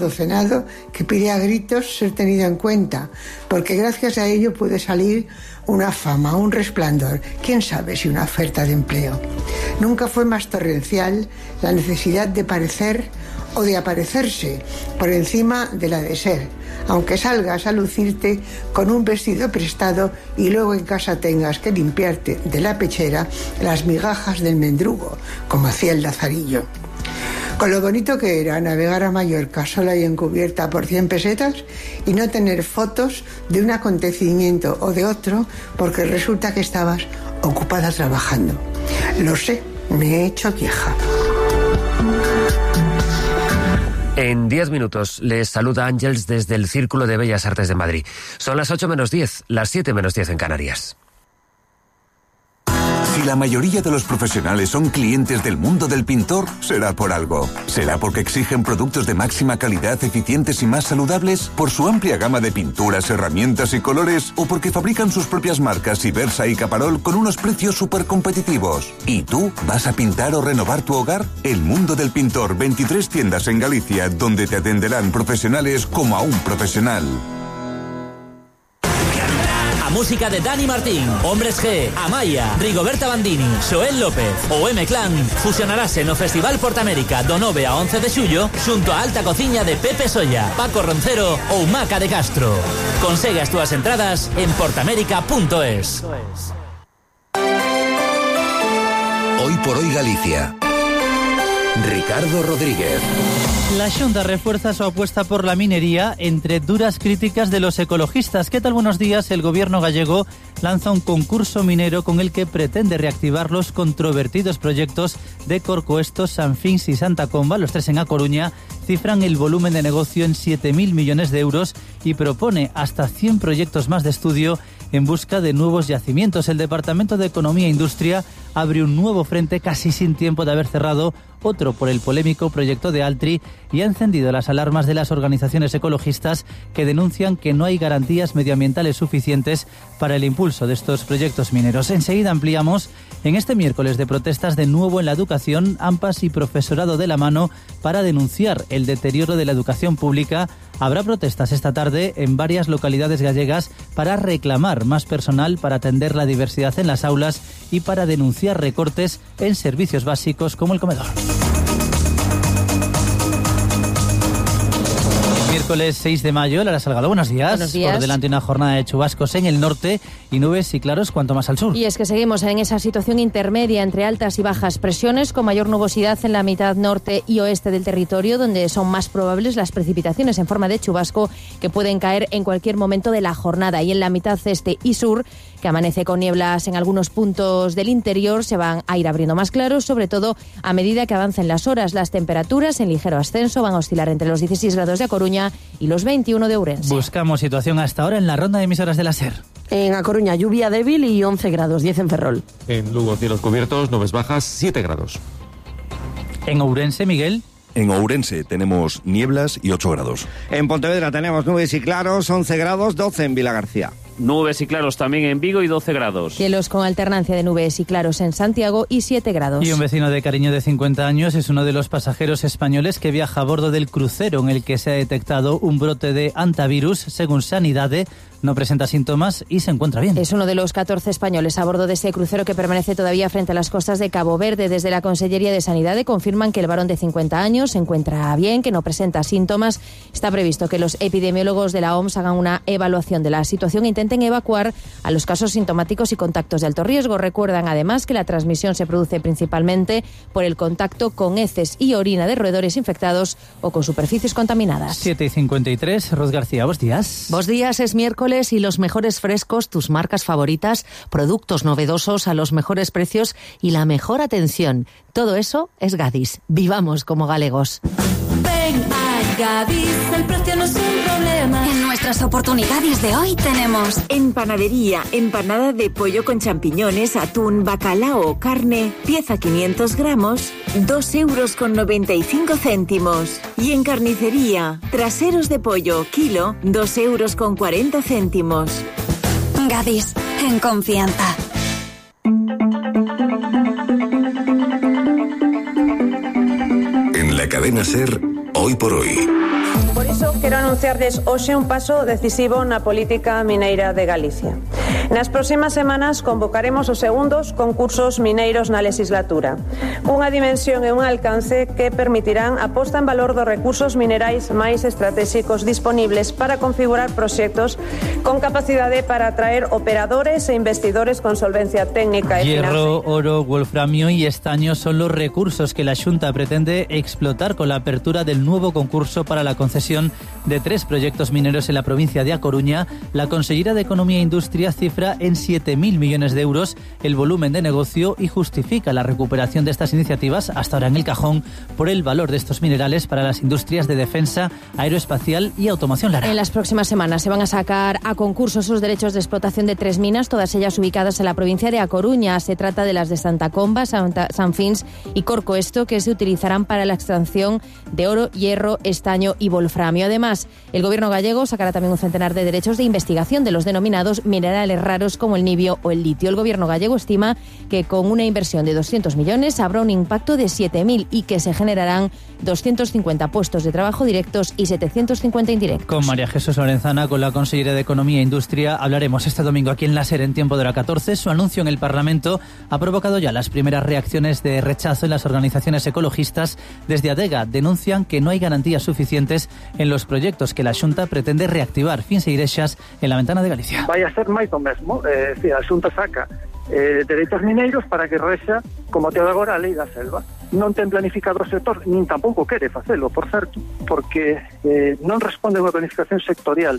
Senado que pide a gritos ser tenido en cuenta, porque gracias a ello puede salir una fama, un resplandor, quién sabe si una oferta de empleo. Nunca fue más torrencial la necesidad de parecer o de aparecerse por encima de la de ser, aunque salgas a lucirte con un vestido prestado y luego en casa tengas que limpiarte de la pechera las migajas del mendrugo, como hacía el Lazarillo. Con lo bonito que era navegar a Mallorca sola y encubierta por 100 pesetas y no tener fotos de un acontecimiento o de otro porque resulta que estabas ocupada trabajando. Lo sé, me he hecho vieja. En 10 minutos les saluda Ángels desde el Círculo de Bellas Artes de Madrid. Son las 8 menos 10, las 7 menos 10 en Canarias. Si la mayoría de los profesionales son clientes del mundo del pintor, será por algo. ¿Será porque exigen productos de máxima calidad, eficientes y más saludables? ¿Por su amplia gama de pinturas, herramientas y colores? ¿O porque fabrican sus propias marcas Ibersa y Caparol con unos precios súper competitivos? ¿Y tú vas a pintar o renovar tu hogar? El mundo del pintor, 23 tiendas en Galicia, donde te atenderán profesionales como a un profesional. Música de Dani Martín, Hombres G, Amaya, Rigoberta Bandini, Xoel López ou M-Clan fusionarase no Festival Portamérica do 9 a 11 de xullo xunto a Alta Cociña de Pepe Solla, Paco Roncero ou Maca de Castro. Consegue as túas entradas en portamérica.es. Hoy por hoy Galicia. Ricardo Rodríguez. La Xunta refuerza su apuesta por la minería entre duras críticas de los ecologistas. ¿Qué tal? Buenos días. El gobierno gallego lanza un concurso minero con el que pretende reactivar los controvertidos proyectos de Corcoestos, Sanfins y Santa Comba, los tres en A Coruña. Cifran el volumen de negocio en 7.000 millones de euros y propone hasta 100 proyectos más de estudio en busca de nuevos yacimientos. El Departamento de Economía e Industria abre un nuevo frente casi sin tiempo de haber cerrado otro por el polémico proyecto de Altri y ha encendido las alarmas de las organizaciones ecologistas que denuncian que no hay garantías medioambientales suficientes para el impulso de estos proyectos mineros. Enseguida ampliamos. En este miércoles de protestas de nuevo en la educación, AMPAs y profesorado de la mano para denunciar el deterioro de la educación pública. Habrá protestas esta tarde en varias localidades gallegas para reclamar más personal para atender la diversidad en las aulas y para denunciar recortes en servicios básicos como el comedor. Miércoles 6 de mayo, Lara Salgado, buenos días. Buenos días. Por delante una jornada de chubascos en el norte y nubes y claros cuanto más al sur. Y es que seguimos en esa situación intermedia entre altas y bajas presiones, con mayor nubosidad en la mitad norte y oeste del territorio, donde son más probables las precipitaciones en forma de chubasco que pueden caer en cualquier momento de la jornada. Y en la mitad este y sur, que amanece con nieblas en algunos puntos del interior, se van a ir abriendo más claros, sobre todo a medida que avancen las horas. Las temperaturas en ligero ascenso van a oscilar entre los 16 grados de A Coruña y los 21 de Ourense. Buscamos situación hasta ahora en la ronda de emisoras de la SER. En A Coruña, lluvia débil y 11 grados, 10 en Ferrol. En Lugo, cielos cubiertos, nubes bajas, 7 grados. En Ourense, Miguel. En Ourense tenemos nieblas y 8 grados. En Pontevedra tenemos nubes y claros, 11 grados, 12 en Vilagarcía. Nubes y claros también en Vigo y 12 grados. Cielos con alternancia de nubes y claros en Santiago y 7 grados. Y un vecino de Cariño de 50 años es uno de los pasajeros españoles que viaja a bordo del crucero en el que se ha detectado un brote de hantavirus. Según Sanidade, no presenta síntomas y se encuentra bien. Es uno de los 14 españoles a bordo de ese crucero que permanece todavía frente a las costas de Cabo Verde. Desde la Consellería de Sanidade confirman que el varón de 50 años se encuentra bien, que no presenta síntomas. Está previsto que los epidemiólogos de la OMS hagan una evaluación de la situación e intenten evacuar a los casos sintomáticos y contactos de alto riesgo. Recuerdan además que la transmisión se produce principalmente por el contacto con heces y orina de roedores infectados o con superficies contaminadas. 7:53, Ros García, buenos días. Buenos días, es miércoles y los mejores frescos, tus marcas favoritas, productos novedosos a los mejores precios y la mejor atención. Todo eso es Gadis. Vivamos como galegos. Ven a Gadis, el precio no es un problema. En nuestras oportunidades de hoy tenemos en panadería, empanada de pollo con champiñones, atún, bacalao o carne, pieza 500 gramos, 2,95 €. Y en carnicería, traseros de pollo, kilo, 2,40 €. Gadis, en confianza. En la cadena SER, hoy por hoy. quero anunciarles hoxe un paso decisivo na política mineira de Galicia. Nas próximas semanas convocaremos os segundos concursos mineiros na legislatura. Unha dimensión e un alcance que permitirán a posta en valor dos recursos minerais máis estratégicos disponibles para configurar proxectos con capacidade para atraer operadores e investidores con solvencia técnica e financiera. Hierro, oro, wolframio y estaño son los recursos que la Xunta pretende explotar con la apertura del nuevo concurso para la concesión de 3 proyectos mineros en la provincia de A Coruña. La consellera de Economía e Industria cifra en 7.000 millones de euros el volumen de negocio y justifica la recuperación de estas iniciativas, hasta ahora en el cajón, por el valor de estos minerales para las industrias de defensa, aeroespacial y automoción. Lara. En las próximas semanas se van a sacar a concurso esos derechos de explotación de 3 minas, todas ellas ubicadas en la provincia de A Coruña. Se trata de las de Santa Comba, San Fins y Corcoesto, que se utilizarán para la extracción de oro, hierro, estaño y wolframio. Además, el gobierno gallego sacará también un centenar de derechos de investigación de los denominados minerales raros como el nibio o el litio. El gobierno gallego estima que con una inversión de 200 millones habrá un impacto de 7.000 y que se generarán 250 puestos de trabajo directos y 750 indirectos. Con María Jesús Lorenzana, con la consellera de Economía e Industria, hablaremos este domingo aquí en la SER en tiempo de la 14. Su anuncio en el Parlamento ha provocado ya las primeras reacciones de rechazo en las organizaciones ecologistas. Desde ADEGA denuncian que no hay garantías suficientes en los proyectos que la Xunta pretende reactivar. Fin Seirexas en la Ventana de Galicia. Vai a ser máis do mesmo, a Xunta saca dereitos mineiros para que rexa, como te agora, a lei da selva. Non ten planificado o sector, nin tampouco quere facelo, por certo, porque non responde a unha planificación sectorial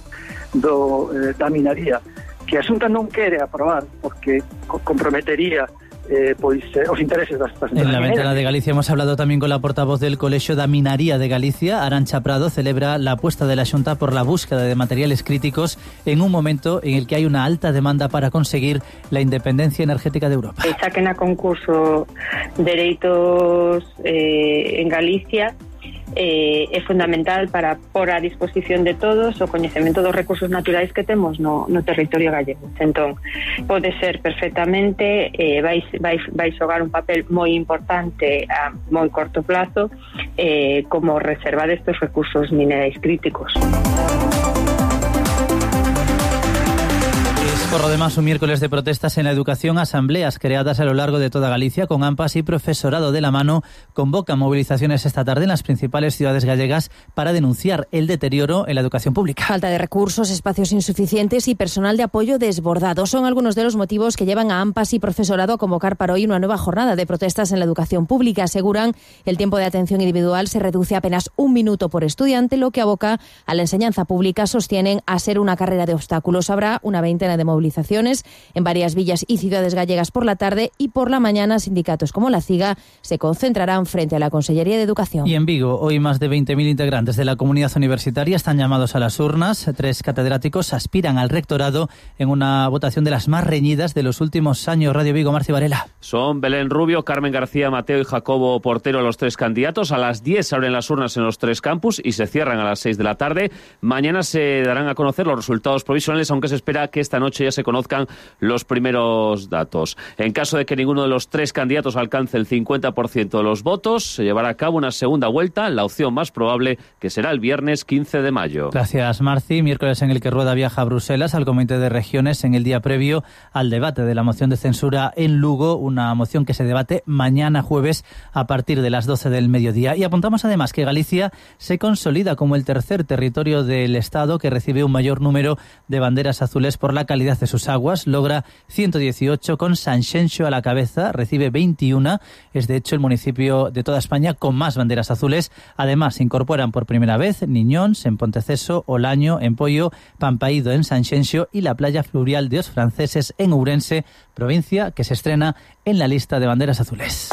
da minería, que a Xunta non quere aprobar, porque comprometería os intereses das En la Ventana de Galicia hemos hablado también con la portavoz del Colegio da Minaría de Galicia. Arantxa Prado celebra la apuesta de la Xunta por la búsqueda de materiales críticos en un momento en el que hay una alta demanda para conseguir la independencia energética de Europa. Saquen a concurso dereitos en Galicia é fundamental para pôr a disposición de todos o coñecemento dos recursos naturais que temos no territorio gallego. Entón, pode ser perfectamente, vai xogar un papel moi importante a moi corto plazo como reserva destes recursos minerais críticos. Por lo demás, un miércoles de protestas en la educación, asambleas creadas a lo largo de toda Galicia con AMPAs y profesorado de la mano convocan movilizaciones esta tarde en las principales ciudades gallegas para denunciar el deterioro en la educación pública. Falta de recursos, espacios insuficientes y personal de apoyo desbordado son algunos de los motivos que llevan a AMPAs y profesorado a convocar para hoy una nueva jornada de protestas en la educación pública. Aseguran el tiempo de atención individual se reduce a apenas 1 minuto por estudiante, lo que aboca a la enseñanza pública, sostienen, a ser una carrera de obstáculos. Habrá una veintena de movilizaciones en varias villas y ciudades gallegas por la tarde, y por la mañana sindicatos como la CIGA se concentrarán frente a la Consellería de Educación. Y en Vigo, hoy más de 20.000 integrantes de la comunidad universitaria están llamados a las urnas. 3 catedráticos aspiran al rectorado en una votación de las más reñidas de los últimos años. Radio Vigo, Marci Varela. Son Belén Rubio, Carmen García Mateo y Jacobo Portero los 3 candidatos. A las 10 se abren las urnas en los 3 campus y se cierran a las 6 de la tarde. Mañana se darán a conocer los resultados provisionales, aunque se espera que esta noche ya se conozcan los primeros datos. En caso de que ninguno de los 3 candidatos alcance el 50% de los votos, se llevará a cabo una segunda vuelta, la opción más probable, que será el viernes 15 de mayo. Gracias, Marci. Miércoles en el que Rueda viaja a Bruselas, al Comité de Regiones, en el día previo al debate de la moción de censura en Lugo, una moción que se debate mañana jueves a partir de las 12 del mediodía. Y apuntamos además que Galicia se consolida como el tercer territorio del Estado que recibe un mayor número de banderas azules por la calidad de sus aguas. Logra 118 con Sanxenxo a la cabeza, recibe 21. Es de hecho el municipio de toda España con más banderas azules. Además, se incorporan por primera vez Niñóns en Ponteceso, Olaño en Poio, Pampaído en Sanxenxo y la playa fluvial de Os Franceses en Ourense, provincia que se estrena en la lista de banderas azules.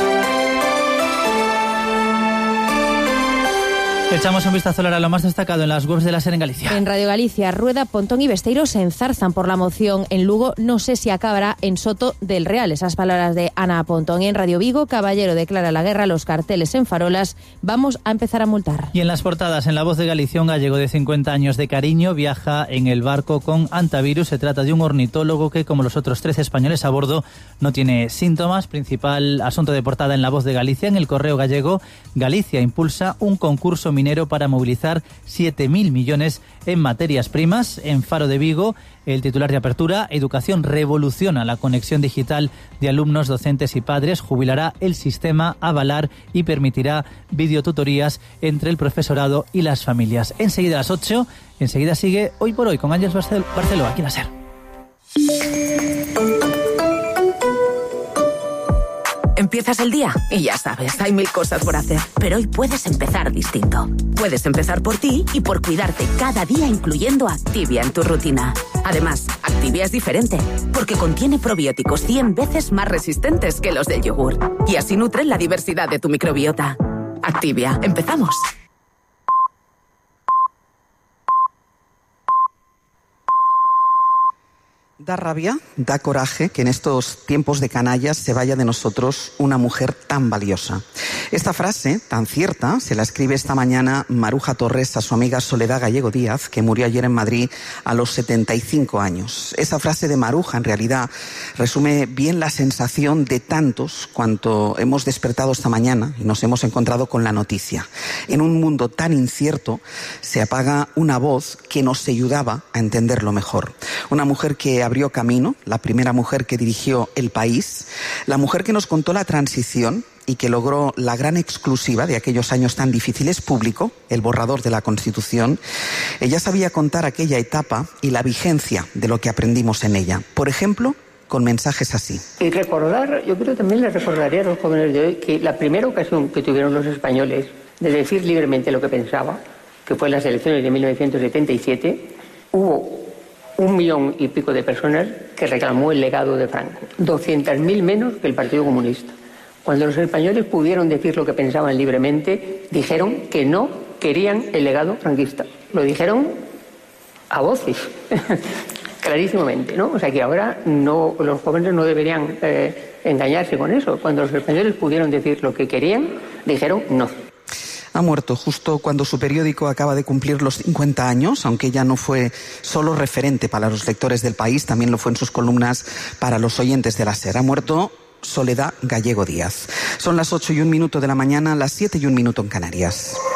Echamos un vistazo ahora a lo más destacado en las webs de la SER en Galicia. En Radio Galicia, Rueda, Pontón y Besteiro se enzarzan por la moción en Lugo. No sé si acabará en Soto del Real. Esas palabras de Ana Pontón. Y en Radio Vigo, Caballero declara la guerra a los carteles en farolas. Vamos a empezar a multar. Y en las portadas, en La Voz de Galicia, un gallego de 50 años de cariño viaja en el barco con antivirus. Se trata de un ornitólogo que, como los otros 13 españoles a bordo, no tiene síntomas. Principal asunto de portada en La Voz de Galicia. En El Correo Gallego, Galicia impulsa un concurso minero para movilizar 7.000 millones en materias primas. En Faro de Vigo, el titular de apertura, Educación revoluciona la conexión digital de alumnos, docentes y padres, jubilará el sistema Avalar y permitirá videotutorías entre el profesorado y las familias. Enseguida a las 8, enseguida sigue Hoy por Hoy con Ángeles Barceló, aquí en la SER. Empiezas el día y ya sabes, hay 1000 cosas por hacer. Pero hoy puedes empezar distinto. Puedes empezar por ti y por cuidarte cada día, incluyendo Activia en tu rutina. Además, Activia es diferente, porque contiene probióticos 100 veces más resistentes que los del yogur. Y así nutren la diversidad de tu microbiota. Activia, empezamos. Da rabia, da coraje que en estos tiempos de canallas se vaya de nosotros una mujer tan valiosa. Esta frase, tan cierta, se la escribe esta mañana Maruja Torres a su amiga Soledad Gallego Díaz, que murió ayer en Madrid a los 75 años. Esa frase de Maruja, en realidad, resume bien la sensación de tantos cuanto hemos despertado esta mañana y nos hemos encontrado con la noticia. En un mundo tan incierto, se apaga una voz que nos ayudaba a entenderlo mejor. Una mujer que abrió camino, la primera mujer que dirigió el país, la mujer que nos contó la transición y que logró la gran exclusiva de aquellos años tan difíciles, público, el borrador de la Constitución. Ella sabía contar aquella etapa y la vigencia de lo que aprendimos en ella. Por ejemplo, con mensajes así. Y recordar, yo creo que también les recordaría a los jóvenes de hoy que la primera ocasión que tuvieron los españoles de decir libremente lo que pensaba, que fue en las elecciones de 1977, hubo 1 millón y pico de personas que reclamó el legado de Franco. 200.000 menos que el Partido Comunista. Cuando los españoles pudieron decir lo que pensaban libremente, dijeron que no querían el legado franquista. Lo dijeron a voces, clarísimamente, ¿no? O sea que ahora no, los jóvenes no deberían engañarse con eso. Cuando los españoles pudieron decir lo que querían, dijeron no. Ha muerto justo cuando su periódico acaba de cumplir los 50 años, aunque ella no fue solo referente para los lectores del país, también lo fue en sus columnas para los oyentes de la SER. Ha muerto Soledad Gallego Díaz. Son las 8:01 de la mañana, las 7:01 en Canarias.